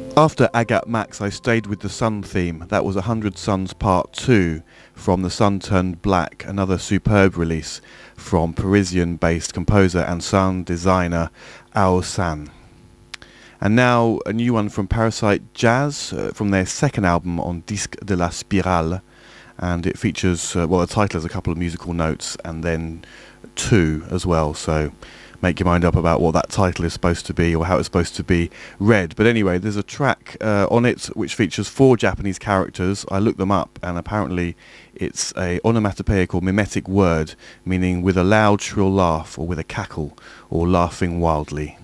After Agat Max, I stayed with the Sun theme. That was 100 Suns Part 2 from The Sun Turned Black, another superb release from Parisian-based composer and sound designer Ao San. And now a new one from Parasite Jazz from their second album on Disque de la Spirale. And it features, well, the title has a couple of musical notes and then two as well. So make your mind up about what that title is supposed to be or how it's supposed to be read. But anyway, there's a track on it which features 4 Japanese characters. I looked them up and apparently it's a onomatopoeic or mimetic word meaning with a loud shrill laugh or with a cackle or laughing wildly.